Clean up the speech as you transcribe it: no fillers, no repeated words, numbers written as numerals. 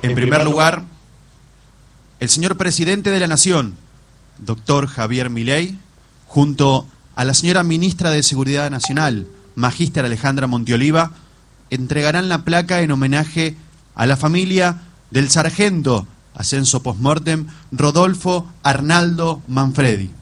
En primer lugar, el señor presidente de la Nación, doctor Javier Milei, junto a la señora ministra de Seguridad Nacional, magíster Alejandra Montioliva, entregarán la placa en homenaje a la familia del sargento, ascenso postmortem, Rodolfo Arnaldo Manfredi.